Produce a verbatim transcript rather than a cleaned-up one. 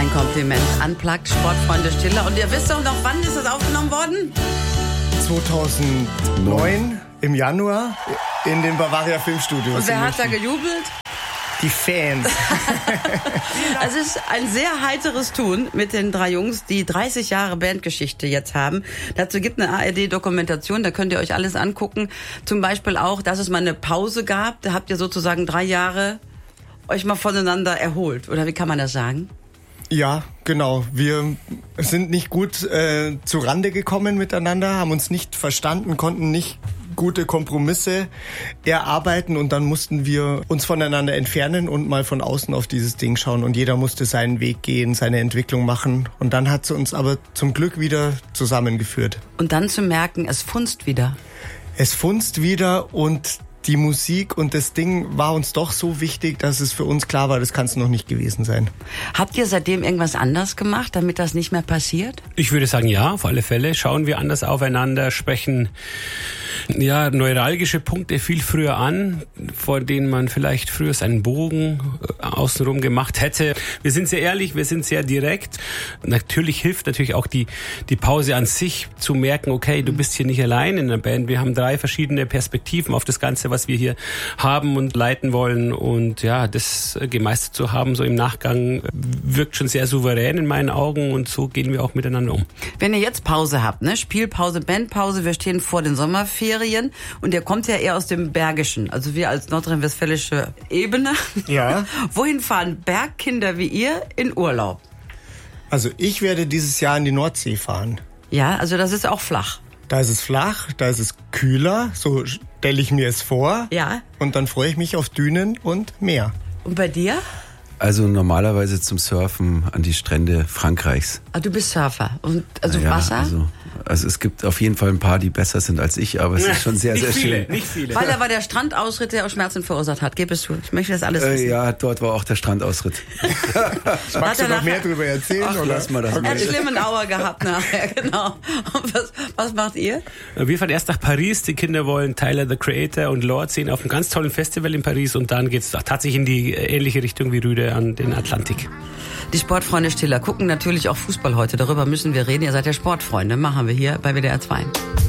Ein Kompliment. Unplugged, Sportfreunde Stiller. Und ihr wisst doch noch, wann ist das aufgenommen worden? zweitausendneun im Januar in den Bavaria Filmstudios. Und wer hat da gejubelt? Die Fans. Also es ist ein sehr heiteres Tun mit den drei Jungs, die dreißig Jahre Bandgeschichte jetzt haben. Dazu gibt eine A R D-Dokumentation, da könnt ihr euch alles angucken. Zum Beispiel auch, dass es mal eine Pause gab. Da habt ihr sozusagen drei Jahre euch mal voneinander erholt. Oder wie kann man das sagen? Ja, genau. Wir sind nicht gut äh, zu Rande gekommen miteinander, haben uns nicht verstanden, konnten nicht gute Kompromisse erarbeiten und dann mussten wir uns voneinander entfernen und mal von außen auf dieses Ding schauen und jeder musste seinen Weg gehen, seine Entwicklung machen und dann hat es uns aber zum Glück wieder zusammengeführt. Und dann zu merken, es funzt wieder. Es funzt wieder und die Musik und das Ding war uns doch so wichtig, dass es für uns klar war, das kann es noch nicht gewesen sein. Habt ihr seitdem irgendwas anders gemacht, damit das nicht mehr passiert? Ich würde sagen, ja, auf alle Fälle. Schauen wir anders aufeinander, sprechen ja neuralgische Punkte viel früher an, vor denen man vielleicht früher seinen Bogen außenrum gemacht hätte. Wir sind sehr ehrlich, wir sind sehr direkt. Natürlich hilft natürlich auch die, die Pause an sich zu merken, okay, du bist hier nicht allein in der Band. Wir haben drei verschiedene Perspektiven auf das Ganze, was wir hier haben und leiten wollen. Und ja, das gemeistert zu haben, so im Nachgang, wirkt schon sehr souverän in meinen Augen und so gehen wir auch miteinander um. Wenn ihr jetzt Pause habt, ne, Spielpause, Bandpause, wir stehen vor den Sommerferien und der kommt ja eher aus dem Bergischen, also wir als nordrhein-westfälische Ebene. Ja. Wohin fahren Bergkinder wie ihr in Urlaub? Also ich werde dieses Jahr in die Nordsee fahren. Ja, also das ist auch flach. Da ist es flach, da ist es kühler, so stelle ich mir es vor. Ja. Und dann freue ich mich auf Dünen und Meer. Und bei dir? Also normalerweise zum Surfen an die Strände Frankreichs. Ah, du bist Surfer. Und also naja, Wasser? Also, also es gibt auf jeden Fall ein paar, die besser sind als ich, aber es ist schon sehr, nicht sehr viele, schön. Nicht viele. Weil da war der Strandausritt, der auch Schmerzen verursacht hat. Gib es zu. Ich möchte das alles Äh, wissen. ja, dort war auch der Strandausritt. Magst du noch mehr darüber erzählen? Ach, oder? lass mal das Er mal. hat schlimmen Auer gehabt nachher, genau. Und was, was macht ihr? Wir fahren erst nach Paris. Die Kinder wollen Tyler, the Creator und Lord sehen auf einem ganz tollen Festival in Paris und dann geht's tatsächlich in die ähnliche Richtung wie Rüde an den Atlantik. Die Sportfreunde Stiller gucken natürlich auch Fußball heute. Darüber müssen wir reden. Ihr seid ja Sportfreunde. Machen wir hier bei W D R zwei.